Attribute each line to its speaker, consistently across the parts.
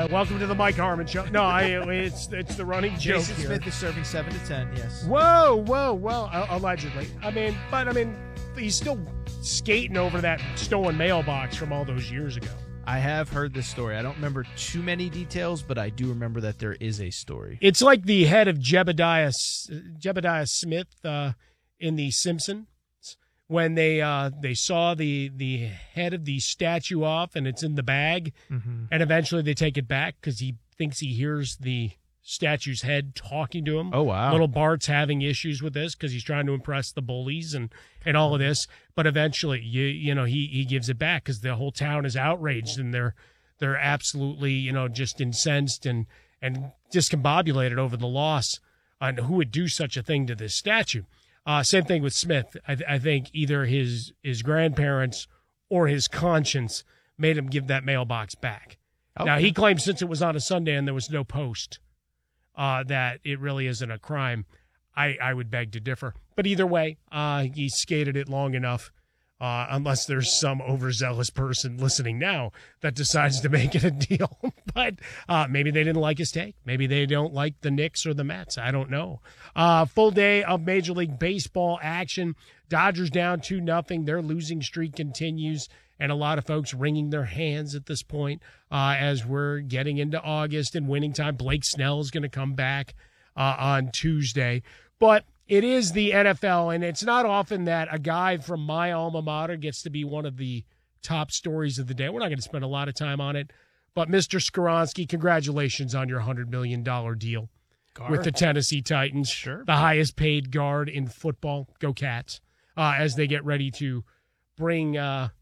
Speaker 1: Welcome to the Mike Harmon Show. No, it's the running joke
Speaker 2: Jason
Speaker 1: here.
Speaker 2: Smith is serving 7 to 10, yes.
Speaker 1: Whoa, allegedly. I mean, he's still skating over that stolen mailbox from all those years ago.
Speaker 2: I have heard this story. I don't remember too many details, but I do remember that there is a story.
Speaker 1: It's like the head of Jebediah Smith in The Simpsons when they saw the head of the statue off and it's in the bag, and eventually they take it back because he thinks he hears the statue's head talking to him.
Speaker 2: Oh, wow.
Speaker 1: Little Bart's having issues with this because he's trying to impress the bullies and all of this. But eventually, he gives it back because the whole town is outraged and they're absolutely, just incensed and discombobulated over the loss on who would do such a thing to this statue. Same thing with Smith. I think either his grandparents or his conscience made him give that mailbox back. Okay. Now, he claims since it was on a Sunday and there was no post, that it really isn't a crime. I would beg to differ. But either way, he skated it long enough, unless there's some overzealous person listening now that decides to make it a deal. But maybe they didn't like his take. Maybe they don't like the Knicks or the Mets. I don't know. Full day of Major League Baseball action. Dodgers down 2-0. Their losing streak continues. And a lot of folks wringing their hands at this point as we're getting into August and winning time. Blake Snell is going to come back on Tuesday. But it is the NFL, and it's not often that a guy from my alma mater gets to be one of the top stories of the day. We're not going to spend a lot of time on it. But, Mr. Skoronski, congratulations on your $100 million deal with the Tennessee Titans.
Speaker 2: Sure.
Speaker 1: The highest paid guard in football. Go Cats. As they get ready to bring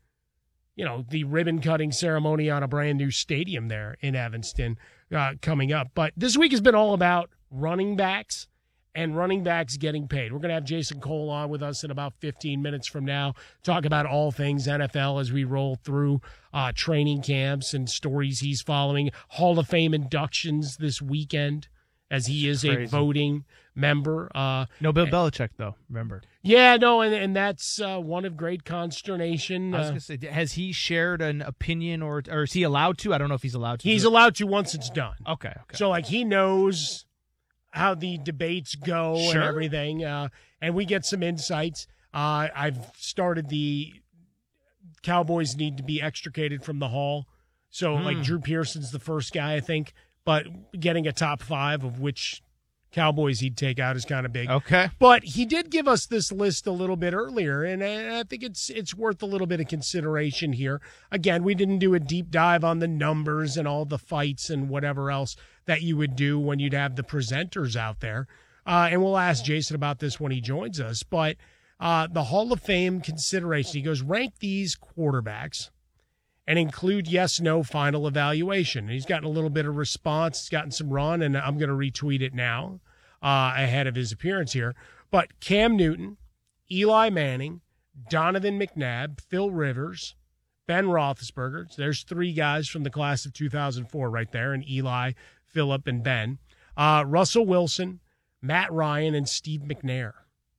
Speaker 1: the ribbon-cutting ceremony on a brand-new stadium there in Evanston coming up. But this week has been all about running backs and running backs getting paid. We're going to have Jason Cole on with us in about 15 minutes from now, talk about all things NFL as we roll through training camps and stories he's following. Hall of Fame inductions this weekend as he is a voting member.
Speaker 2: No Bill Belichick, though, remember.
Speaker 1: Yeah, no, and that's one of great consternation.
Speaker 2: I was going to say, has he shared an opinion or is he allowed to? I don't know if he's allowed to.
Speaker 1: He's allowed to once it's done.
Speaker 2: Okay.
Speaker 1: So, he knows how the debates go and everything, and we get some insights. I've started the Cowboys need to be extricated from the Hall. So, Drew Pearson's the first guy, I think, but getting a top 5 of which Cowboys he'd take out is kind of big.
Speaker 2: Okay.
Speaker 1: But he did give us this list a little bit earlier, and I think it's worth a little bit of consideration here. Again, we didn't do a deep dive on the numbers and all the fights and whatever else that you would do when you'd have the presenters out there. And we'll ask Jason about this when he joins us. But the Hall of Fame consideration, he goes, rank these quarterbacks and include yes-no final evaluation. And he's gotten a little bit of response. He's gotten some run, and I'm going to retweet it now ahead of his appearance here. But Cam Newton, Eli Manning, Donovan McNabb, Phil Rivers, Ben Roethlisberger. So there's 3 guys from the class of 2004 right there, and Eli, Philip, and Ben. Russell Wilson, Matt Ryan, and Steve McNair.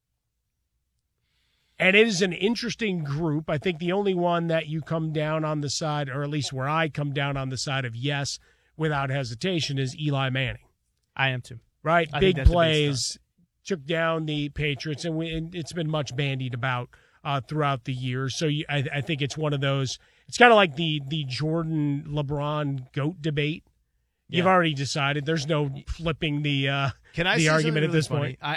Speaker 1: And it is an interesting group. I think the only one that you come down on the side, or at least where I come down on the side of yes without hesitation, is Eli Manning.
Speaker 2: I am too.
Speaker 1: Right?
Speaker 2: I
Speaker 1: Big
Speaker 2: think that's
Speaker 1: plays, took down the Patriots, and it's been much bandied about throughout the years. So I think it's one of those. It's kind of like the Jordan LeBron GOAT debate. Yeah. You've already decided. There's no flipping the argument at this point.
Speaker 2: I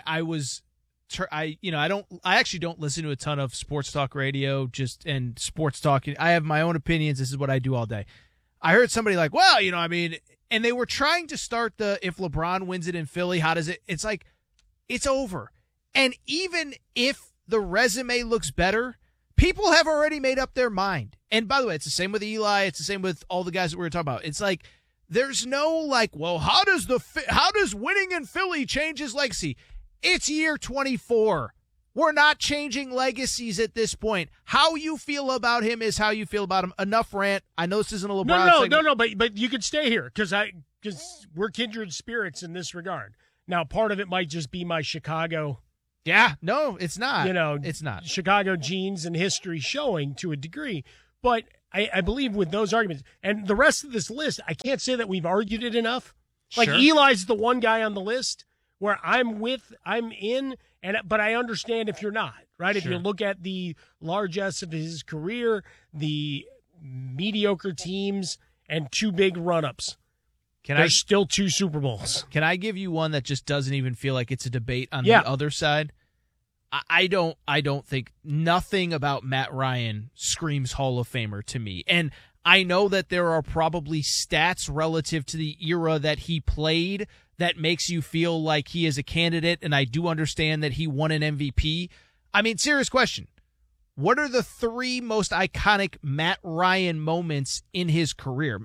Speaker 2: actually don't listen to a ton of sports talk radio and sports talking. I have my own opinions. This is what I do all day. I heard somebody like, well, and they were trying to start if LeBron wins it in Philly, how does it? It's like, it's over. And even if the resume looks better, people have already made up their mind. And by the way, it's the same with Eli. It's the same with all the guys that we were talking about. It's like, there's no well, how does winning in Philly change his legacy? It's year 24. We're not changing legacies at this point. How you feel about him is how you feel about him. Enough rant. I know this isn't a LeBron segment.
Speaker 1: No, but you could stay here because we're kindred spirits in this regard. Now, part of it might just be my Chicago.
Speaker 2: Yeah, no, it's not.
Speaker 1: It's
Speaker 2: not.
Speaker 1: Chicago genes and history showing to a degree. But I believe with those arguments and the rest of this list, I can't say that we've argued it enough. Like
Speaker 2: Sure.
Speaker 1: Eli's the one guy on the list where I'm in, but I understand if you're not, right? If
Speaker 2: Sure.
Speaker 1: you look at the largesse of his career, the mediocre teams, and 2 big run-ups. There's still 2 Super Bowls.
Speaker 2: Can I give you one that just doesn't even feel like it's a debate on
Speaker 1: Yeah.
Speaker 2: the other side? I don't think nothing about Matt Ryan screams Hall of Famer to me. And I know that there are probably stats relative to the era that he played that makes you feel like he is a candidate, and I do understand that he won an MVP. I mean, serious question. What are the 3 most iconic Matt Ryan moments in his career?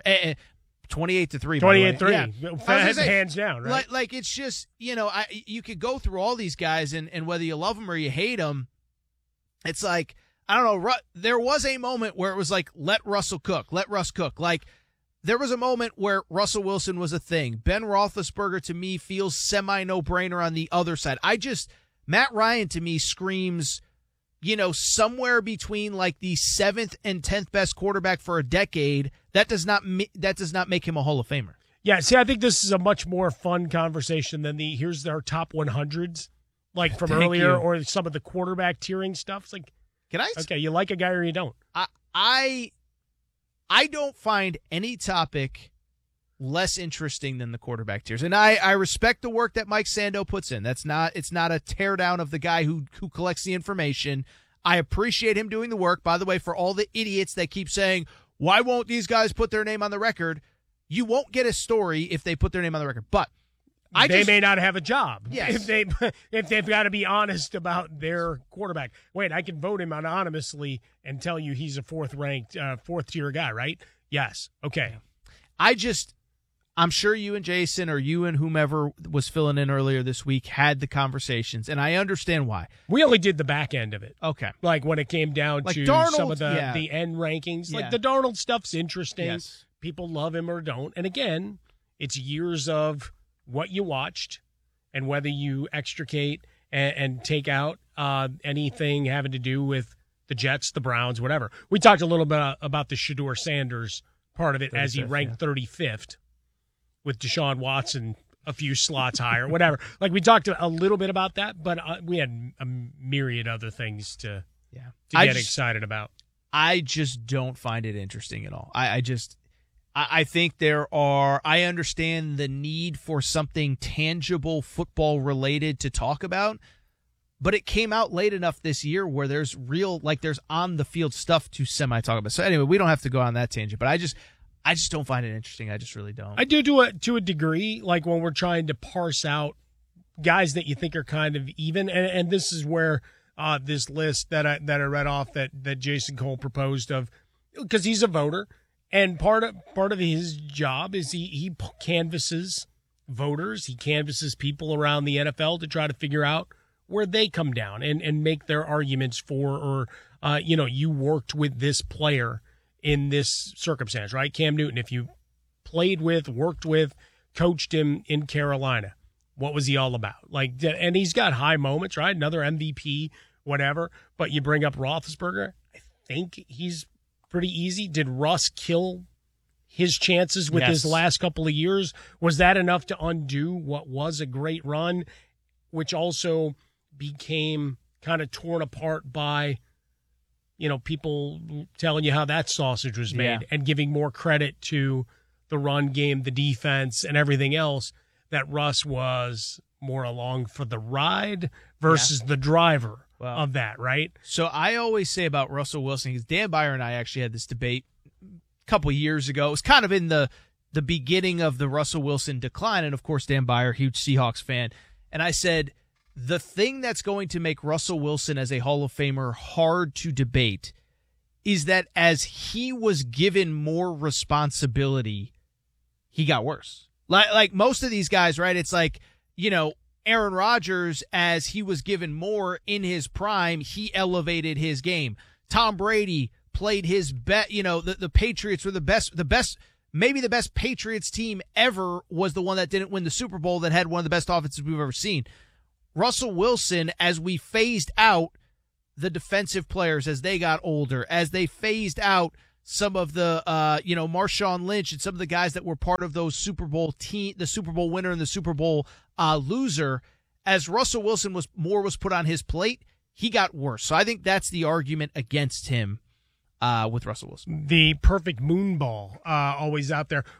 Speaker 2: 28-3.
Speaker 1: 28-3.
Speaker 2: Yeah. I was gonna say,
Speaker 1: Hands down, right?
Speaker 2: Like it's just, you could go through all these guys and whether you love them or you hate them, it's like, I don't know, there was a moment where it was like, let Russ cook. Like, there was a moment where Russell Wilson was a thing. Ben Roethlisberger, to me, feels semi-no-brainer on the other side. Matt Ryan, to me, screams, somewhere between like the 7th and 10th best quarterback for a decade. That does not make him a Hall of Famer.
Speaker 1: Yeah, see, I think this is a much more fun conversation than here's our top 100s, like from
Speaker 2: Thank
Speaker 1: earlier,
Speaker 2: you.
Speaker 1: or some of the quarterback tiering stuff. It's like,
Speaker 2: Can I?
Speaker 1: okay, you like a guy or you don't.
Speaker 2: I don't find any topic less interesting than the quarterback tiers. And I respect the work that Mike Sando puts in. It's not a teardown of the guy who collects the information. I appreciate him doing the work. By the way, for all the idiots that keep saying, why won't these guys put their name on the record? You won't get a story if they put their name on the record. But
Speaker 1: they may not have a tier
Speaker 2: Yes.
Speaker 1: if they've got to be honest about their quarterback. Wait, I can vote him anonymously and tell you he's a 4th tier guy, right? Yes. Okay.
Speaker 2: I'm sure you and Jason or you and whomever was filling in earlier this week had the conversations, and I understand why.
Speaker 1: We only did the back end of it.
Speaker 2: Okay.
Speaker 1: Like when it came down
Speaker 2: Like
Speaker 1: to
Speaker 2: Darnold,
Speaker 1: some of the
Speaker 2: yeah.
Speaker 1: end rankings.
Speaker 2: Yeah.
Speaker 1: Like the Darnold stuff's interesting.
Speaker 2: Yes.
Speaker 1: People love him or don't. And again, it's years of what you watched and whether you extricate and take out anything having to do with the Jets, the Browns, whatever. We talked a little bit about the Shedeur Sanders part of it as he ranked 35th with Deshaun Watson a few slots higher, whatever. Like we talked a little bit about that, but we had a myriad other things to get excited about.
Speaker 2: I just don't find it interesting at all. I think I understand the need for something tangible football related to talk about, but it came out late enough this year where there's there's on the field stuff to semi talk about. So anyway, we don't have to go on that tangent, but I just don't find it interesting. I just really don't.
Speaker 1: I do to a degree, like when we're trying to parse out guys that you think are kind of even, and this is where this list that I read off that Jason Cole proposed of, because he's a voter, and part of his job is he canvasses voters, he canvasses people around the NFL to try to figure out where they come down and make their arguments for, or you worked with this player in this circumstance, right? Cam Newton, if you played with, worked with, coached him in Carolina, what was he all about? Like, and he's got high moments, right? Another MVP, whatever. But you bring up Roethlisberger, I think he's pretty easy. Did Russ kill his chances with his last couple of years? Was that enough to undo what was a great run, which also became kind of torn apart by people telling you how that sausage was made and giving more credit to the run game, the defense, and everything else, that Russ was more along for the ride versus the driver of that, right?
Speaker 2: So I always say about Russell Wilson, because Dan Byer and I actually had this debate a couple of years ago. It was kind of in the beginning of the Russell Wilson decline, and of course Dan Byer, huge Seahawks fan, and I said, the thing that's going to make Russell Wilson as a Hall of Famer hard to debate is that as he was given more responsibility, he got worse. Like most of these guys, right? It's like, Aaron Rodgers, as he was given more in his prime, he elevated his game. Tom Brady played his best, the Patriots were the best, maybe the best Patriots team ever was the one that didn't win the Super Bowl, that had one of the best offenses we've ever seen. Russell Wilson, as we phased out the defensive players as they got older, as they phased out some of the, Marshawn Lynch and some of the guys that were part of those Super Bowl team, the Super Bowl winner and the Super Bowl loser, as Russell Wilson was put on his plate, he got worse. So I think that's the argument against him with Russell Wilson.
Speaker 1: The perfect moonball always out there.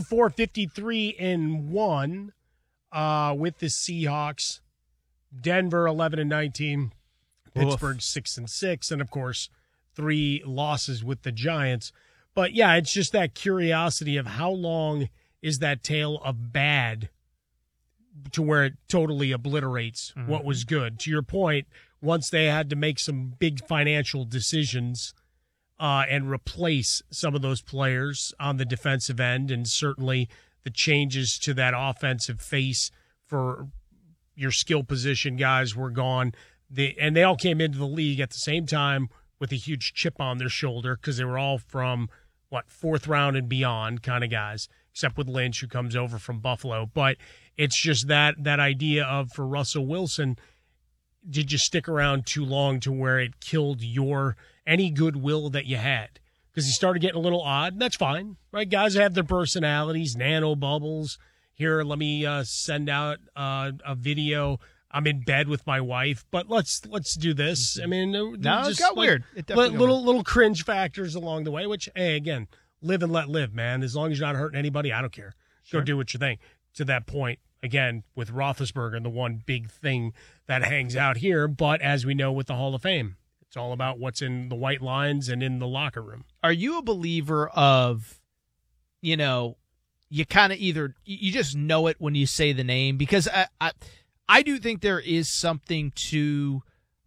Speaker 1: 104-53-1 with the Seahawks. Denver 11-19. Pittsburgh 6-6. And, of course, 3 losses with the Giants. But, yeah, it's just that curiosity of how long is that tale of bad to where it totally obliterates what was good. To your point, once they had to make some big financial decisions and replace some of those players on the defensive end, and certainly the changes to that offensive face for your skill position guys were gone. And they all came into the league at the same time with a huge chip on their shoulder because they were all from, 4th round and beyond kind of guys, except with Lynch, who comes over from Buffalo. But it's just that idea of, for Russell Wilson, did you stick around too long to where it killed any goodwill that you had? Because he started getting a little odd, and that's fine, right? Guys have their personalities, nano bubbles. Here, let me send out a video. I'm in bed with my wife, but let's do this. I mean,
Speaker 2: it got weird. It definitely
Speaker 1: little cringe factors along the way, which, hey, again, live and let live, man. As long as you're not hurting anybody, I don't care. Sure. Go do what you think. To that point, again, with Roethlisberger, the one big thing that hangs out here, but as we know with the Hall of Fame, it's all about what's in the white lines and in the locker room.
Speaker 2: Are you a believer of, you kind of either you just know it when you say the name? Because I do think there is something to,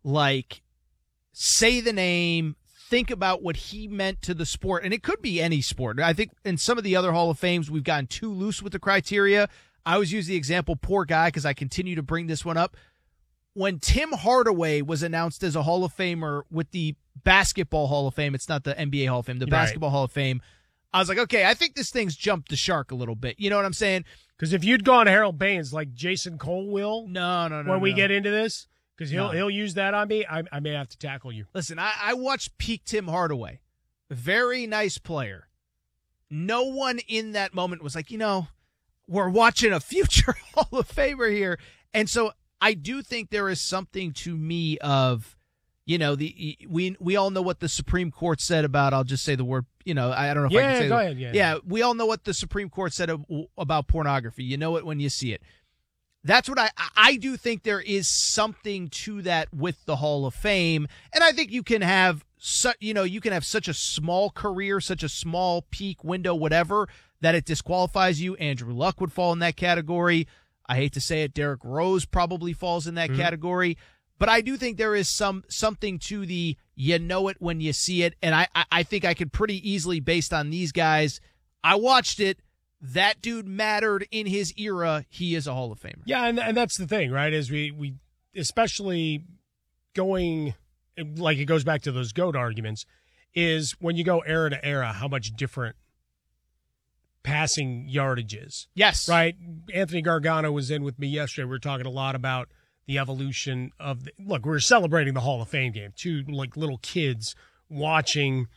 Speaker 2: say the name, think about what he meant to the sport, and it could be any sport. I think in some of the other Hall of Fames, we've gotten too loose with the criteria. I always use the example, poor guy, because I continue to bring this one up. When Tim Hardaway was announced as a Hall of Famer with the Basketball Hall of Fame, it's not the NBA Hall of Fame, the Basketball Hall of Fame, I was like, okay, I think this thing's jumped the shark a little bit. You know what I'm saying?
Speaker 1: Because if you'd gone Harold Baines like Jason Cole will,
Speaker 2: no,
Speaker 1: when we get into this, because he'll use that on me, I may have to tackle you.
Speaker 2: Listen, I watched peak Tim Hardaway, very nice player. No one in that moment was like, we're watching a future Hall of Famer here, and so I do think there is something to me of, we all know what the Supreme Court said about, I'll just say the word, I don't know if I can say
Speaker 1: go
Speaker 2: that.
Speaker 1: ahead.
Speaker 2: Yeah, we all know what the Supreme Court said about pornography. You know it when you see it. That's what I do think there is something to that with the Hall of Fame, and I think you can have such a small career, such a small peak window, whatever, that it disqualifies you. Andrew Luck would fall in that category. I hate to say it, Derrick Rose probably falls in that category. But I do think there is something to the you know it when you see it, and I think I could pretty easily, based on these guys, I watched it. That dude mattered in his era. He is a Hall of Famer.
Speaker 1: Yeah, and that's the thing, right? As we especially going, like it goes back to those GOAT arguments, is when you go era to era, how much different passing yardage is.
Speaker 2: Yes.
Speaker 1: Right? Anthony Gargano was in with me yesterday. We were talking a lot about the evolution of look, we're celebrating the Hall of Fame game. 2 little kids watching,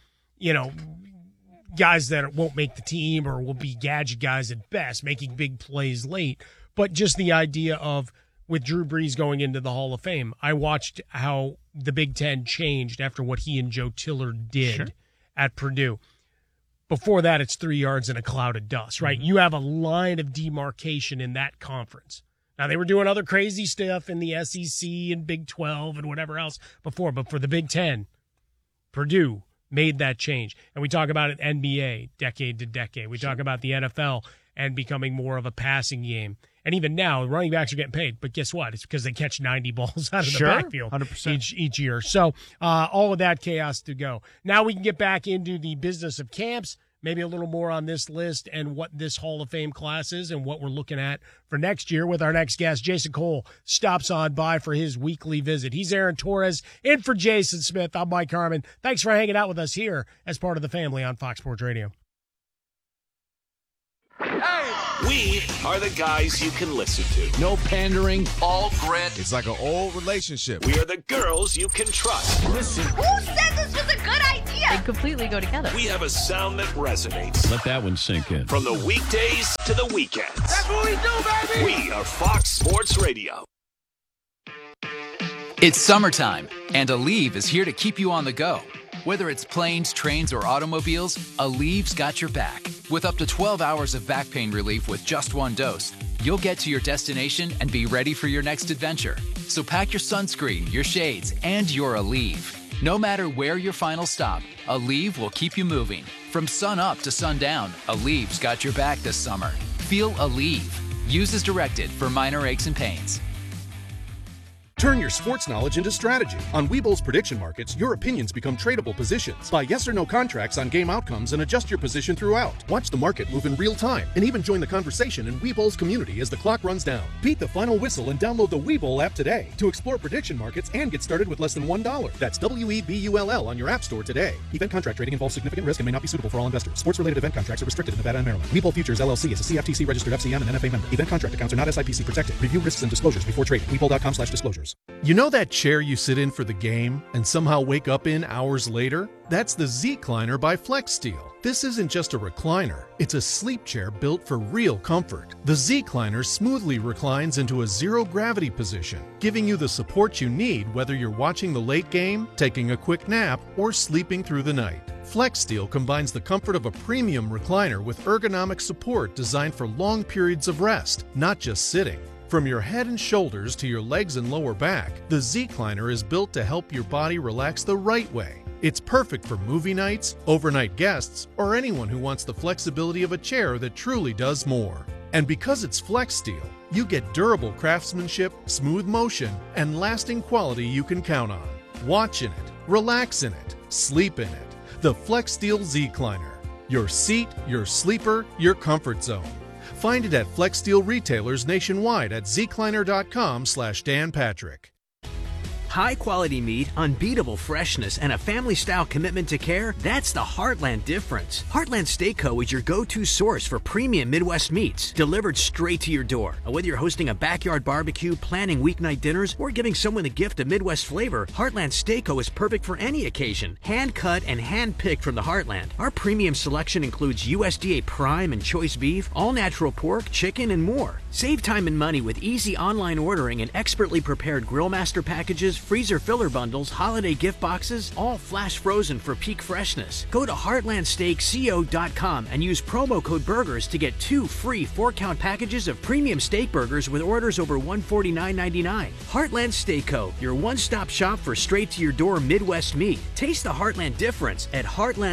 Speaker 1: guys that won't make the team or will be gadget guys at best, making big plays late. But just the idea of, with Drew Brees going into the Hall of Fame, I watched how the Big Ten changed after what he and Joe Tiller did at Purdue. Before that, it's 3 yards in a cloud of dust, right? You have a line of demarcation in that conference. Now, they were doing other crazy stuff in the SEC and Big 12 and whatever else before, but for the Big Ten, Purdue made that change. And we talk about it NBA, decade to decade. We talk about the NFL and becoming more of a passing game. And even now, running backs are getting paid. But guess what? It's because they catch 90 balls out of the backfield
Speaker 2: 100%.
Speaker 1: each year. So all of that chaos to go. Now we can get back into the business of camps, maybe a little more on this list and what this Hall of Fame class is and what we're looking at for next year with our next guest. Jason Cole stops on by for his weekly visit. He's Aaron Torres in for Jason Smith. I'm Mike Harmon. Thanks for hanging out with us here as part of the family on Fox Sports Radio.
Speaker 3: We are the guys you can listen to.
Speaker 4: No pandering.
Speaker 3: All grit.
Speaker 4: It's like an old relationship.
Speaker 3: We are the girls you can trust.
Speaker 4: Listen.
Speaker 5: Who said this was a good idea?
Speaker 4: They completely go together.
Speaker 3: We have a sound that resonates.
Speaker 5: Let that one sink in.
Speaker 3: From the weekdays to the weekends.
Speaker 6: That's what we do, baby!
Speaker 3: We are Fox Sports Radio.
Speaker 7: It's summertime, and Aleve is here to keep you on the go. Whether it's planes, trains, or automobiles, Aleve's got your back. With up to 12 hours of back pain relief with just one dose, you'll get to your destination and be ready for your next adventure. So pack your sunscreen, your shades, and your Aleve. No matter where your final stop, Aleve will keep you moving. From sun up to sundown, Aleve's got your back this summer. Feel Aleve. Use as directed for minor aches and pains.
Speaker 8: Turn your sports knowledge into strategy. On Webull's prediction markets, your opinions become tradable positions. Buy yes or no contracts on game outcomes and adjust your position throughout. Watch the market move in real time and even join the conversation in Webull's community as the clock runs down. Beat the final whistle and download the Webull app today to explore prediction markets and get started with less than $1. That's WEBULL on your app store today. Event contract trading involves significant risk and may not be suitable for all investors. Sports-related event contracts are restricted in Nevada and Maryland. Webull Futures LLC is a CFTC registered FCM and NFA member. Event contract accounts are not SIPC protected. Review risks and disclosures before trading. Webull.com/disclosures. You know that chair you sit in for the game and somehow wake up in hours later? That's the Z-Cliner by FlexSteel. This isn't just a recliner, it's a sleep chair built for real comfort. The Z-Cliner smoothly reclines into a zero-gravity position, giving you the support you need whether you're watching the late game, taking a quick nap, or sleeping through the night. FlexSteel combines the comfort of a premium recliner with ergonomic support designed for long periods of rest, not just sitting. From your head and shoulders to your legs and lower back, the Z-Cliner is built to help your body relax the right way. It's perfect for movie nights, overnight guests, or anyone who wants the flexibility of a chair that truly does more. And because it's FlexSteel, you get durable craftsmanship, smooth motion, and lasting quality you can count on. Watch in it, relax in it, sleep in it. The FlexSteel Z-Cliner. Your seat, your sleeper, your comfort zone. Find it at FlexSteel retailers nationwide at zcliner.com/Dan Patrick.
Speaker 9: High quality meat, unbeatable freshness, and a family style commitment to care, that's the Heartland difference. Heartland Steak Co. is your go-to source for premium Midwest meats, delivered straight to your door. Whether you're hosting a backyard barbecue, planning weeknight dinners, or giving someone the gift of Midwest flavor, Heartland Steak Co. is perfect for any occasion. Hand cut and hand picked from the Heartland. Our premium selection includes USDA prime and choice beef, all natural pork, chicken, and more. Save time and money with easy online ordering and expertly prepared Grillmaster packages, freezer filler bundles, holiday gift boxes, all flash frozen for peak freshness. Go to heartlandsteakco.com and use promo code BURGERS to get 2 free 4-count packages of premium steak burgers with orders over $149.99. Heartland Steak Co., your one-stop shop for straight-to-your-door Midwest meat. Taste the Heartland difference at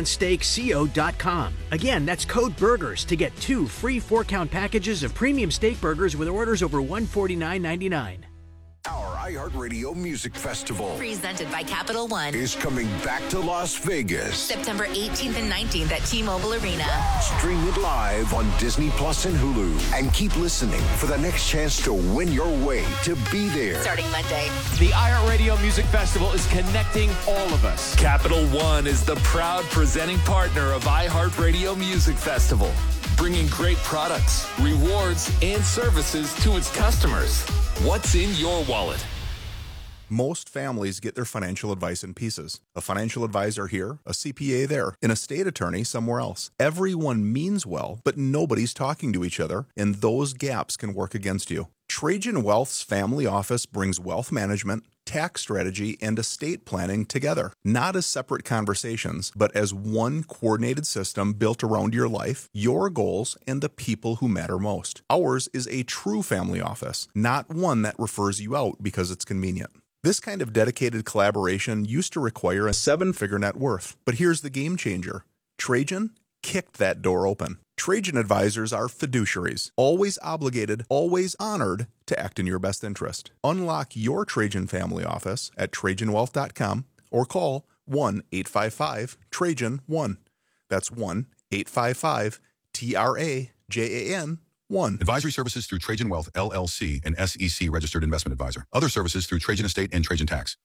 Speaker 9: heartlandsteakco.com. Again, that's code BURGERS to get 2 free 4-count packages of premium steak burgers with orders over $149.99.
Speaker 10: Our iHeartRadio Music Festival,
Speaker 11: presented by Capital One,
Speaker 10: is coming back to Las Vegas.
Speaker 11: September 18th and 19th at T-Mobile Arena.
Speaker 10: Stream it live on Disney Plus and Hulu. And keep listening for the next chance to win your way to be there.
Speaker 11: Starting Monday.
Speaker 12: The iHeartRadio Music Festival is connecting all of us.
Speaker 3: Capital One is the proud presenting partner of iHeartRadio Music Festival, bringing great products, rewards, and services to its customers. What's in your wallet?
Speaker 13: Most families get their financial advice in pieces. A financial advisor here, a CPA there, an estate attorney somewhere else. Everyone means well, but nobody's talking to each other, and those gaps can work against you. Trajan Wealth's family office brings wealth management, tax strategy, and estate planning together, not as separate conversations, but as one coordinated system built around your life, your goals, and the people who matter most. Ours is a true family office, not one that refers you out because it's convenient. This kind of dedicated collaboration used to require a 7-figure net worth, but here's the game changer. Trajan kicked that door open. Trajan advisors are fiduciaries, always obligated, always honored to act in your best interest. Unlock your Trajan family office at TrajanWealth.com or call 1-855-TRAJAN-1. That's 1-855-TRAJAN-1.
Speaker 14: Advisory services through Trajan Wealth, LLC, an SEC registered investment advisor. Other services through Trajan Estate and Trajan Tax.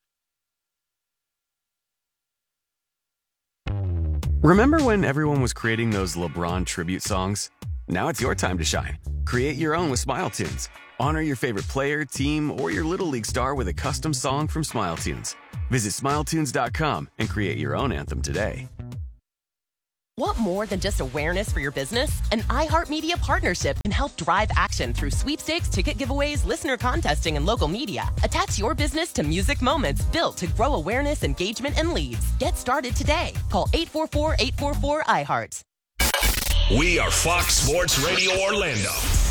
Speaker 15: Remember when everyone was creating those LeBron tribute songs? Now it's your time to shine. Create your own with Smile Tunes. Honor your favorite player, team, or your Little League star with a custom song from Smile Tunes. Visit SmileTunes.com and create your own anthem today.
Speaker 4: Want more than just awareness for your business? An iHeartMedia partnership can help drive action through sweepstakes, ticket giveaways, listener contesting, and local media. Attach your business to music moments built to grow awareness, engagement, and leads. Get started today. Call 844-844-iHeart.
Speaker 5: We are Fox Sports Radio Orlando.